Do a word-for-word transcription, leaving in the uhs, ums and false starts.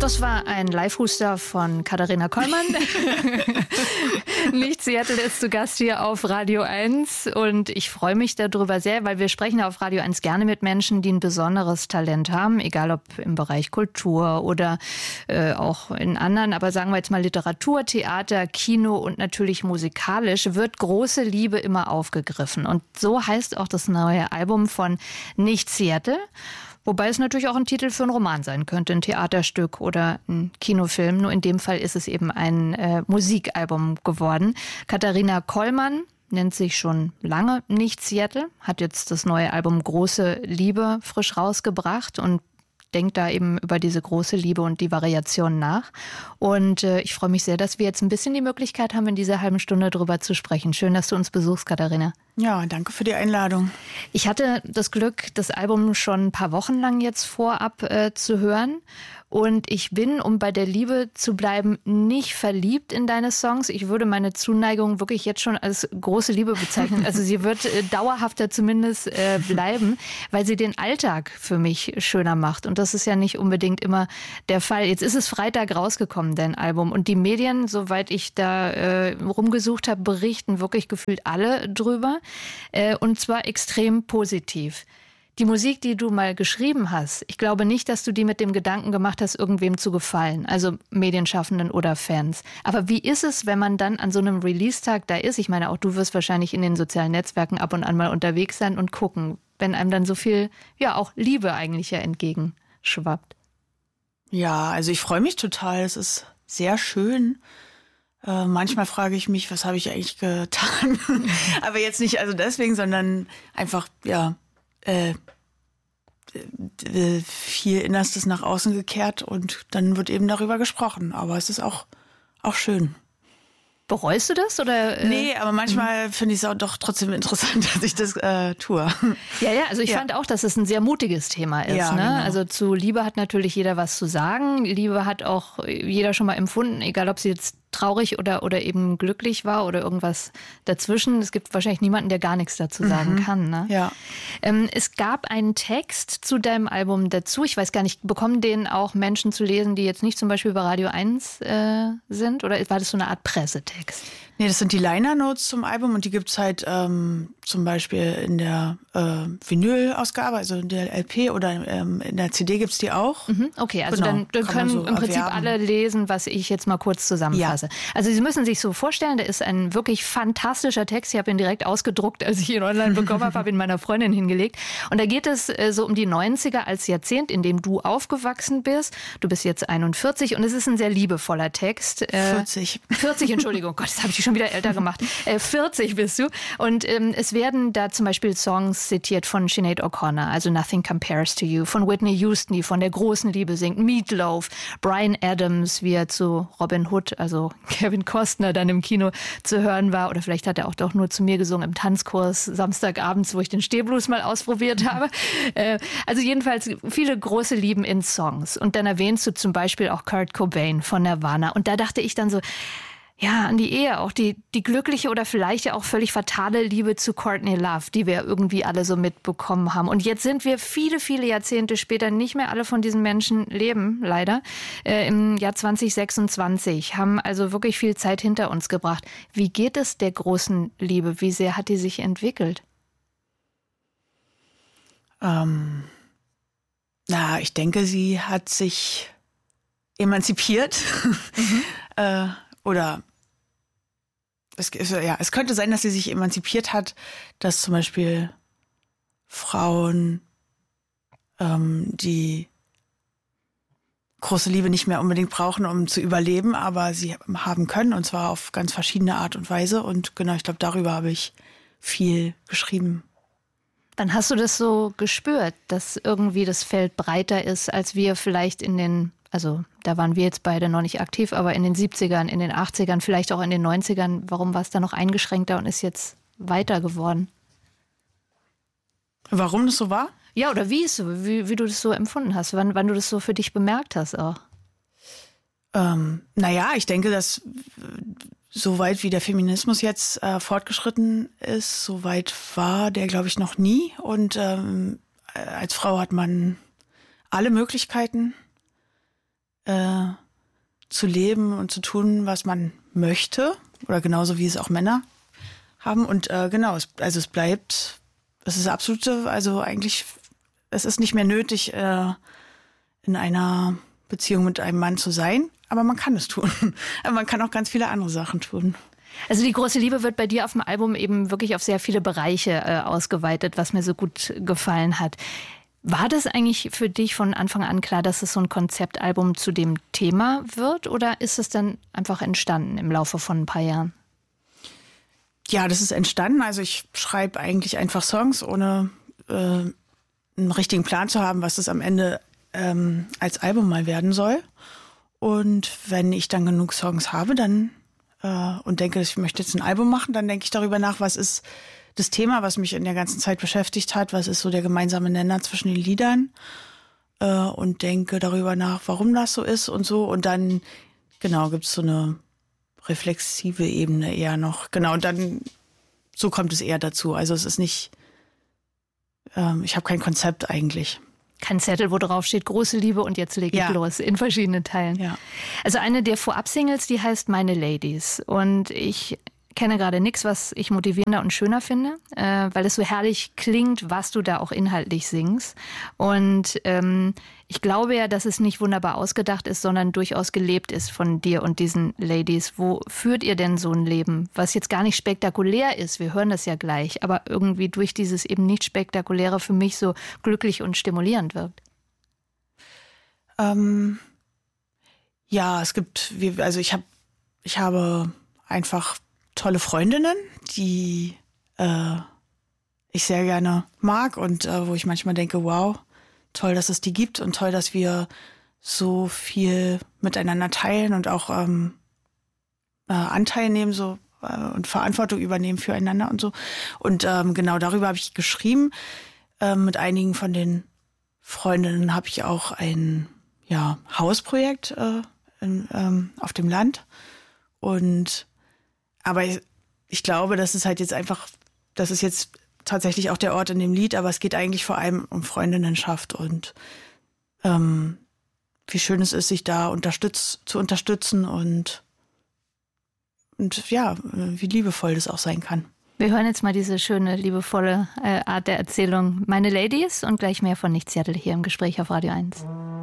Das war ein Live-Huster von Katharina Kollmann. Nicht Seattle ist zu Gast hier auf Radio eins und ich freue mich darüber sehr, weil wir sprechen auf Radio eins gerne mit Menschen, die ein besonderes Talent haben, egal ob im Bereich Kultur oder äh, auch in anderen, aber sagen wir jetzt mal Literatur, Theater, Kino und natürlich musikalisch wird große Liebe immer aufgegriffen. Und so heißt auch das neue Album von Nicht Seattle. Wobei es natürlich auch ein Titel für einen Roman sein könnte, ein Theaterstück oder ein Kinofilm. Nur in dem Fall ist es eben ein äh, Musikalbum geworden. Katharina Kollmann nennt sich schon lange Nicht Seattle, hat jetzt das neue Album Große Liebe frisch rausgebracht und denkt da eben über diese große Liebe und die Variation nach. Und äh, ich freue mich sehr, dass wir jetzt ein bisschen die Möglichkeit haben, in dieser halben Stunde drüber zu sprechen. Schön, dass du uns besuchst, Katharina. Ja, danke für die Einladung. Ich hatte das Glück, das Album schon ein paar Wochen lang jetzt vorab äh, zu hören. Und ich bin, um bei der Liebe zu bleiben, nicht verliebt in deine Songs. Ich würde meine Zuneigung wirklich jetzt schon als große Liebe bezeichnen. Also sie wird äh, dauerhafter zumindest äh, bleiben, weil sie den Alltag für mich schöner macht. Und das ist ja nicht unbedingt immer der Fall. Jetzt ist es Freitag rausgekommen, dein Album. Und die Medien, soweit ich da äh, rumgesucht habe, berichten wirklich gefühlt alle drüber. Äh, und zwar extrem positiv. Die Musik, die du mal geschrieben hast, ich glaube nicht, dass du die mit dem Gedanken gemacht hast, irgendwem zu gefallen, also Medienschaffenden oder Fans. Aber wie ist es, wenn man dann an so einem Release-Tag da ist? Ich meine, auch du wirst wahrscheinlich in den sozialen Netzwerken ab und an mal unterwegs sein und gucken, wenn einem dann so viel, ja, auch Liebe eigentlich ja entgegenschwappt. Ja, also ich freue mich total. Es ist sehr schön. Äh, manchmal frage ich mich, was habe ich eigentlich getan? Aber jetzt nicht also deswegen, sondern einfach, ja, Äh, viel Innerstes nach außen gekehrt und dann wird eben darüber gesprochen. Aber es ist auch, auch schön. Bereust du das? Oder, äh? Nee, aber manchmal finde ich es auch doch trotzdem interessant, dass ich das äh, tue. Ja, ja, also ich ja. fand auch, dass es ein sehr mutiges Thema ist. Ja, ne? genau. Also zu Liebe hat natürlich jeder was zu sagen. Liebe hat auch jeder schon mal empfunden, egal ob sie jetzt traurig oder, oder eben glücklich war oder irgendwas dazwischen. Es gibt wahrscheinlich niemanden, der gar nichts dazu sagen mhm. kann. Ne? Ja. Ähm, es gab einen Text zu deinem Album dazu. Ich weiß gar nicht, bekommen den auch Menschen zu lesen, die jetzt nicht zum Beispiel bei Radio eins äh, sind? Oder war das so eine Art Pressetext? Nee, das sind die Liner-Notes zum Album und die gibt's halt ähm, zum Beispiel in der äh, Vinyl-Ausgabe, also in der L P oder ähm, in der C D gibt's die auch. Mhm, okay, also genau, dann, dann können so im Prinzip erwerben. alle lesen, was ich jetzt mal kurz zusammenfasse. Ja. Also Sie müssen sich so vorstellen, der ist ein wirklich fantastischer Text. Ich habe ihn direkt ausgedruckt, als ich ihn online bekommen habe, habe ihn meiner Freundin hingelegt. Und da geht es äh, so um die neunziger als Jahrzehnt, in dem du aufgewachsen bist. Du bist jetzt einundvierzig und es ist ein sehr liebevoller Text. Äh, vierzig. vierzig, Entschuldigung, Gott, das habe ich schon wieder älter gemacht. Äh, vierzig bist du. Und ähm, es werden da zum Beispiel Songs zitiert von Sinead O'Connor, also Nothing Compares to You, von Whitney Houston, die von der großen Liebe singt, Meatloaf, Bryan Adams, wie er zu Robin Hood, also Kevin Costner, dann im Kino zu hören war. Oder vielleicht hat er auch doch nur zu mir gesungen im Tanzkurs Samstagabends, wo ich den Stehblues mal ausprobiert habe. Äh, also jedenfalls viele große Lieben in Songs. Und dann erwähnst du zum Beispiel auch Kurt Cobain von Nirvana. Und da dachte ich dann so, ja, an die Ehe, auch die, die glückliche oder vielleicht ja auch völlig fatale Liebe zu Courtney Love, die wir irgendwie alle so mitbekommen haben. Und jetzt sind wir viele, viele Jahrzehnte später, nicht mehr alle von diesen Menschen leben, leider, äh, im Jahr zwanzig sechsundzwanzig, haben also wirklich viel Zeit hinter uns gebracht. Wie geht es der großen Liebe? Wie sehr hat die sich entwickelt? Ähm, na, ich denke, sie hat sich emanzipiert. Mhm. äh, Oder es, ja, es könnte sein, dass sie sich emanzipiert hat, dass zum Beispiel Frauen ähm, die große Liebe nicht mehr unbedingt brauchen, um zu überleben, aber sie haben können, und zwar auf ganz verschiedene Art und Weise. Und genau, ich glaube, darüber habe ich viel geschrieben. Dann hast du das so gespürt, dass irgendwie das Feld breiter ist, als wir vielleicht in den, also da waren wir jetzt beide noch nicht aktiv, aber in den siebzigern, in den achtzigern, vielleicht auch in den neunzigern, warum war es da noch eingeschränkter und ist jetzt weiter geworden? Warum das so war? Ja, oder wie es so, wie, wie du das so empfunden hast, wann, wann du das so für dich bemerkt hast auch. Ähm, naja, ich denke, dass so weit wie der Feminismus jetzt äh, fortgeschritten ist, so weit war der, glaube ich, noch nie. Und ähm, als Frau hat man alle Möglichkeiten. äh, zu leben und zu tun, was man möchte. Oder genauso wie es auch Männer haben. Und äh, genau, es, also es bleibt, es ist absolute, also eigentlich, es ist nicht mehr nötig, äh, in einer Beziehung mit einem Mann zu sein. Aber man kann es tun. Aber man kann auch ganz viele andere Sachen tun. Also die große Liebe wird bei dir auf dem Album eben wirklich auf sehr viele Bereiche äh, ausgeweitet, was mir so gut gefallen hat. War das eigentlich für dich von Anfang an klar, dass es so ein Konzeptalbum zu dem Thema wird? Oder ist es dann einfach entstanden im Laufe von ein paar Jahren? Ja, das ist entstanden. Also ich schreibe eigentlich einfach Songs, ohne äh, einen richtigen Plan zu haben, was das am Ende ähm, als Album mal werden soll. Und wenn ich dann genug Songs habe, dann äh, und denke, ich möchte jetzt ein Album machen, dann denke ich darüber nach, was ist das Thema, was mich in der ganzen Zeit beschäftigt hat, was ist so der gemeinsame Nenner zwischen den Liedern äh, und denke darüber nach, warum das so ist und so. Und dann, genau, gibt es so eine reflexive Ebene eher noch. Genau, und dann, so kommt es eher dazu. Also es ist nicht, ähm, ich habe kein Konzept eigentlich. Kein Zettel, wo drauf steht, große Liebe und jetzt lege ich Ja. los, in verschiedenen Teilen. Ja. Also eine der Vorab-Singles, die heißt Meine Ladies. Und ich kenne gerade nichts, was ich motivierender und schöner finde, äh, weil es so herrlich klingt, was du da auch inhaltlich singst. Und ähm, ich glaube ja, dass es nicht wunderbar ausgedacht ist, sondern durchaus gelebt ist von dir und diesen Ladies. Wo führt ihr denn so ein Leben, was jetzt gar nicht spektakulär ist? Wir hören das ja gleich, aber irgendwie durch dieses eben nicht spektakuläre für mich so glücklich und stimulierend wirkt. Ähm, ja, es gibt, wie- also ich habe, ich habe einfach tolle Freundinnen, die äh, ich sehr gerne mag und äh, wo ich manchmal denke, wow, toll, dass es die gibt und toll, dass wir so viel miteinander teilen und auch ähm, äh, Anteil nehmen so äh, und Verantwortung übernehmen füreinander und so. Und ähm, genau darüber habe ich geschrieben. Ähm, mit einigen von den Freundinnen habe ich auch ein ja, Hausprojekt äh, in, ähm, auf dem Land. Und aber ich, ich glaube, das ist halt jetzt einfach, das ist jetzt tatsächlich auch der Ort in dem Lied, aber es geht eigentlich vor allem um Freundinnenschaft und ähm, wie schön es ist, sich da unterstütz, zu unterstützen und, und ja, wie liebevoll das auch sein kann. Wir hören jetzt mal diese schöne, liebevolle äh, Art der Erzählung Meine Ladies und gleich mehr von Nichts Seattle hier im Gespräch auf Radio eins.